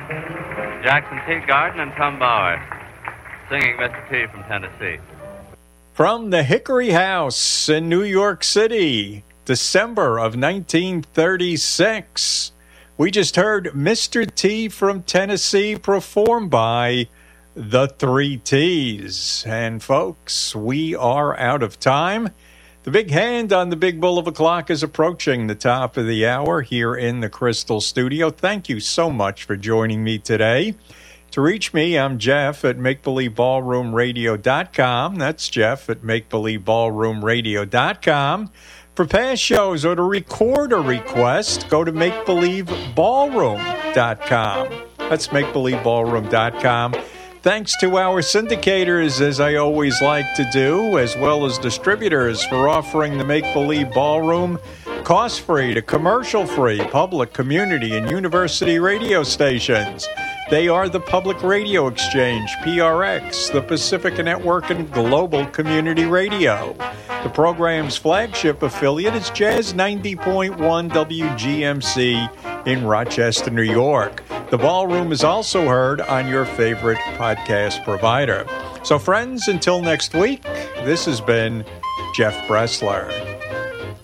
Jackson T. Garden and Tom Bauer singing Mr. T from Tennessee. From the Hickory House in New York City, December of 1936, we just heard Mr. T from Tennessee performed by the Three T's. And folks, we are out of time. The big hand on the big bull of a clock is approaching the top of the hour here in the Crystal Studio. Thank you so much for joining me today. To reach me, I'm Jeff at MakeBelieveBallroomRadio.com. That's Jeff at MakeBelieveBallroomRadio.com. For past shows or to record a request, go to MakeBelieveBallroom.com. That's MakeBelieveBallroom.com. Thanks to our syndicators, as I always like to do, as well as distributors for offering the Make Believe Ballroom cost-free to commercial-free public, community, and university radio stations. They are the Public Radio Exchange, PRX, the Pacifica Network, and Global Community Radio. The program's flagship affiliate is Jazz 90.1 WGMC in Rochester, New York. The Ballroom is also heard on your favorite podcast provider. So friends, until next week, this has been Jeff Bressler.